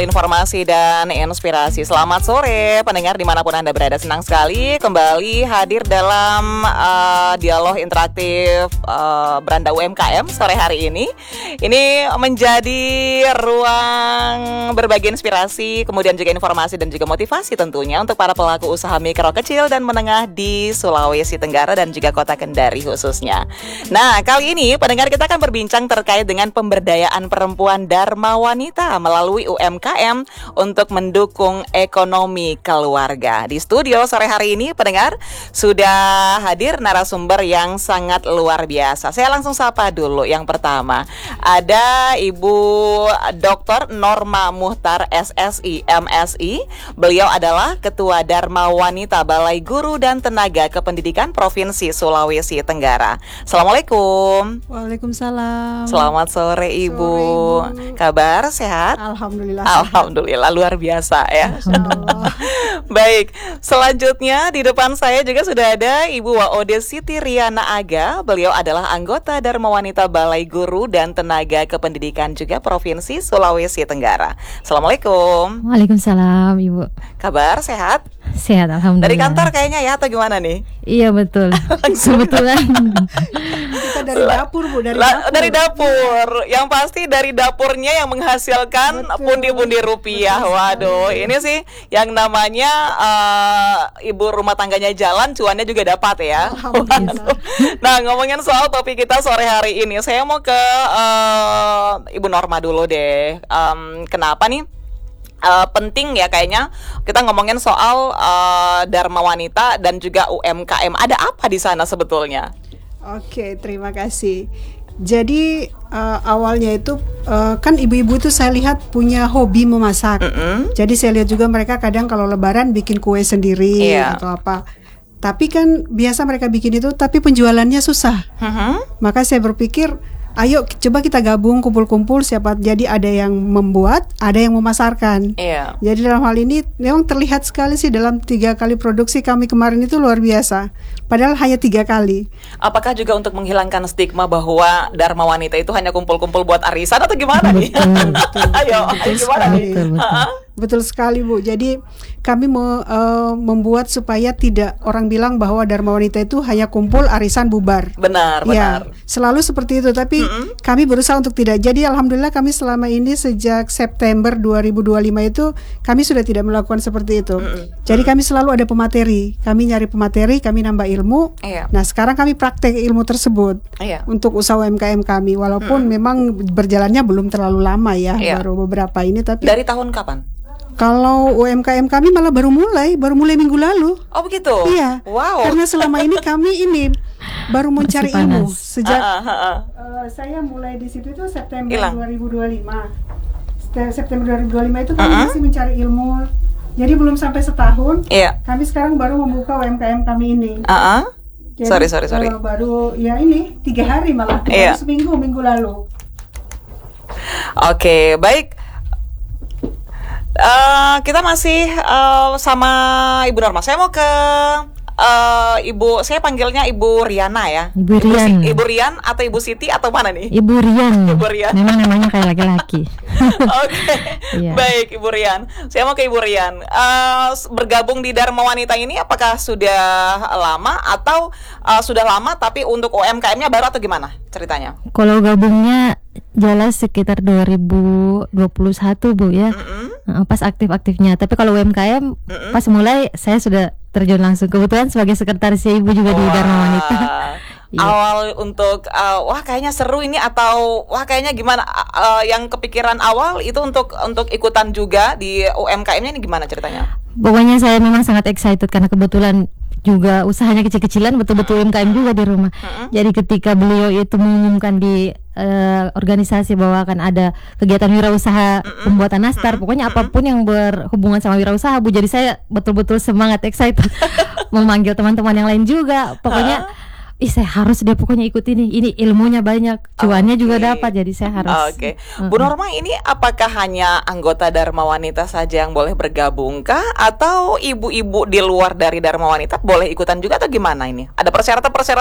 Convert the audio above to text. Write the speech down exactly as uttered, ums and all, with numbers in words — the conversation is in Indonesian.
Informasi dan inspirasi. Selamat sore pendengar dimanapun Anda berada. Senang sekali kembali hadir dalam uh, dialog interaktif uh, Beranda U M K M sore hari ini. Ini menjadi ruang berbagi inspirasi, kemudian juga informasi dan juga motivasi tentunya untuk para pelaku usaha mikro, kecil dan menengah di Sulawesi Tenggara dan juga Kota Kendari khususnya. Nah, kali ini pendengar kita akan berbincang terkait dengan pemberdayaan perempuan Dharma Wanita melalui U M K M untuk mendukung ekonomi keluarga. Di studio sore hari ini pendengar sudah hadir narasumber yang sangat luar biasa. Saya langsung sapa dulu. Yang pertama ada Ibu Doktor Norma Muhtar S S I M Si. Beliau adalah Ketua Dharma Wanita Balai Guru dan Tenaga Kependidikan Provinsi Sulawesi Tenggara. Assalamualaikum. Waalaikumsalam. Selamat sore Ibu. Sore, Ibu. Kabar sehat? Alhamdulillah. Alhamdulillah luar biasa ya. Baik, selanjutnya di depan saya juga sudah ada Ibu Waode Siti Riana Aga. Beliau adalah anggota Dharma Wanita Balai Guru dan Tenaga Kependidikan juga Provinsi Sulawesi Tenggara. Assalamualaikum. Waalaikumsalam Ibu. Kabar sehat? Sehat, alhamdulillah. Dari kantor kayaknya ya atau gimana nih? Iya betul. Kebetulan. Kita dari dapur Bu, dari La, dapur. Dari dapur. Yang pasti dari dapurnya yang menghasilkan Betul. pundi-pundi rupiah. Betul. Waduh, ini sih yang namanya uh, ibu rumah tangganya jalan, cuannya juga dapat ya. Alhamdulillah. Nah, ngomongin soal topik kita sore hari ini, saya mau ke uh, Ibu Norma dulu deh. Um, kenapa nih? Uh, penting ya kayaknya kita ngomongin soal uh, Dharma Wanita dan juga U M K M. Ada apa di sana sebetulnya? Oke, terima kasih. Jadi uh, awalnya itu uh, kan ibu-ibu itu saya lihat punya hobi memasak. Mm-mm. Jadi saya lihat juga mereka kadang kalau Lebaran bikin kue sendiri Iya. atau apa. Tapi kan biasa mereka bikin itu, tapi penjualannya susah. Mm-hmm. Maka saya berpikir, ayo coba kita gabung, kumpul-kumpul, siapa jadi ada yang membuat, ada yang memasarkan. Iya. Jadi dalam hal ini memang terlihat sekali sih dalam tiga kali produksi kami kemarin itu luar biasa. Padahal hanya tiga kali. Apakah juga untuk menghilangkan stigma bahwa Dharma Wanita itu hanya kumpul-kumpul buat arisan atau gimana nih? Betul, betul, Ayo, betul gimana sekali. nih? Betul, betul. Ha-ha. Betul sekali Bu. Jadi kami me, uh, membuat supaya tidak orang bilang bahwa Dharma Wanita itu hanya kumpul arisan bubar. Benar, Ya, benar. selalu seperti itu. Tapi Mm-mm. kami berusaha untuk tidak. Jadi alhamdulillah kami selama ini sejak September dua ribu dua puluh lima itu kami sudah tidak melakukan seperti itu. Mm-mm. Jadi kami selalu ada pemateri. Kami nyari pemateri, kami nambah ilmu. Iya. Nah sekarang kami praktek ilmu tersebut Iya. untuk usaha U M K M kami. Walaupun memang berjalannya belum terlalu lama ya, Iya. baru beberapa ini. Tapi Dari tahun kapan? kalau U M K M kami malah baru mulai, baru mulai minggu lalu. Oh begitu? Iya. Wow. Karena selama ini kami ini baru mencari Masih ilmu panas. sejak Ah, ah, ah, ah. uh, saya mulai di situ itu September Hilang. dua ribu dua puluh lima. Sete- September dua ribu dua puluh lima itu kami Uh-uh. masih mencari ilmu. Jadi belum sampai setahun. Iya. Kami sekarang baru membuka U M K M kami ini. Ah, ah. Jadi, Sorry, sorry, sorry. uh, baru ya ini tiga hari malah. Iya. Baru seminggu minggu lalu. Oke, baik. Eh, kita masih eh, sama Ibu Norma. Saya mau ke eh, Ibu, saya panggilnya Ibu Riana ya. Ibu Si- Rian. Ibu Rian atau Ibu Siti atau mana nih? Ibu Rian. Ibu Rian. Memang namanya kayak laki-laki. Oke, Iya. baik Ibu Rian. Saya mau ke Ibu Rian. Eh, s- bergabung di Dharma Wanita ini apakah sudah lama atau eh, sudah lama tapi untuk U M K M-nya baru atau gimana ceritanya? Kalau gabungnya jelas sekitar dua ribu dua puluh satu Bu ya. Mm-mm. Uh, Pas aktif-aktifnya. Tapi kalau U M K M Mm-mm. pas mulai saya sudah terjun langsung. Kebetulan sebagai sekretaris Ibu juga di Wah. Dharma Wanita. Iya. Awal untuk uh, wah kayaknya seru ini atau wah kayaknya gimana uh, uh, yang kepikiran awal itu untuk untuk ikutan juga di U M K M-nya ini gimana ceritanya? Pokoknya saya memang sangat excited karena kebetulan juga usahanya kecil-kecilan, betul-betul U M K M juga di rumah. Mm-mm. Jadi ketika beliau itu mengumumkan di eh, organisasi bahwa akan ada kegiatan wirausaha pembuatan nastar, pokoknya apapun yang berhubungan sama wirausaha Bu, jadi saya betul-betul semangat excited memanggil teman-teman yang lain juga. Pokoknya ih saya harus deh pokoknya ikut ini. Ini ilmunya banyak, cuannya juga Oke. dapat, jadi saya harus. Oke, Bu Norma ini apakah hanya anggota Dharma Wanita saja yang boleh bergabung kah? Atau ibu-ibu di luar dari Dharma Wanita boleh ikutan juga atau gimana ini? Ada persyaratan-persyaratan